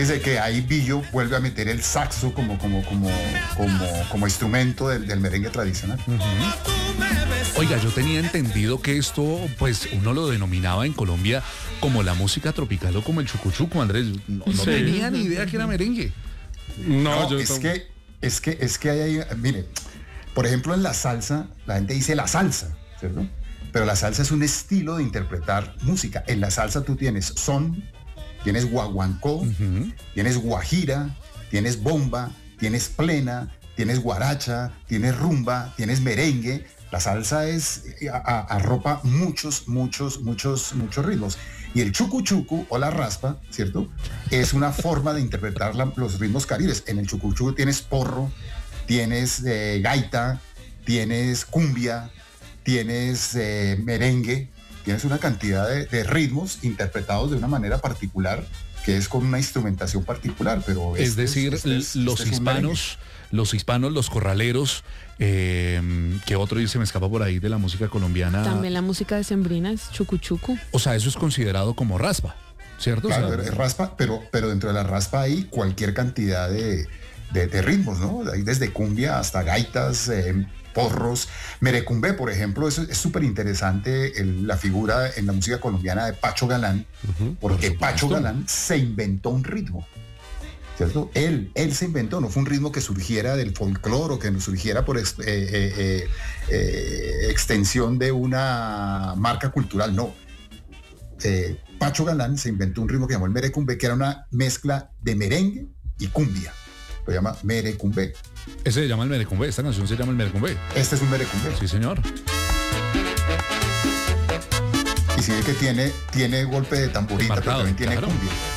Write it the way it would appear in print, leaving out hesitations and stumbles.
fíjese que ahí Billo vuelve a meter el saxo como instrumento del merengue tradicional. Oiga, yo tenía entendido que esto, pues, uno lo denominaba en Colombia como la música tropical o como el chucuchuco, Andrés. No tenía ni idea que era merengue. No, es que hay, mire, por ejemplo, en la salsa, la gente dice la salsa, ¿cierto? Pero la salsa es un estilo de interpretar música. En la salsa tú tienes son, tienes guaguancó, tienes guajira, tienes bomba, tienes plena, tienes guaracha, tienes rumba, tienes merengue. La salsa arropa muchos ritmos. Y el chucu o la raspa, ¿cierto? Es una forma de interpretar los ritmos caribes. En el chucu tienes porro, tienes gaita, tienes cumbia, tienes merengue, tienes una cantidad de ritmos interpretados de una manera particular, que es con una instrumentación particular, pero es decir, los hispanos, los corraleros, que otro se me escapa por ahí de la música colombiana. También la música decembrina es chucu. O sea, eso es considerado como raspa, ¿cierto? Claro, o sea, es raspa, pero dentro de la raspa hay cualquier cantidad de ritmos, ¿no? Hay desde cumbia hasta gaitas, porros. Merecumbe, por ejemplo, es súper interesante la figura en la música colombiana de Pacho Galán, porque Pacho Galán se inventó un ritmo, ¿cierto? Él se inventó, no fue un ritmo que surgiera del folclore o que surgiera por extensión de una marca cultural, no. Pacho Galán se inventó un ritmo que llamó el merecumbe, que era una mezcla de merengue y cumbia. Lo llama merecumbe. Ese se llama el merecumbe, esta canción se llama el merecumbe. Este es un merecumbe. Sí, señor. Y sigue que tiene golpe de tamborita, pero también tiene cumbia.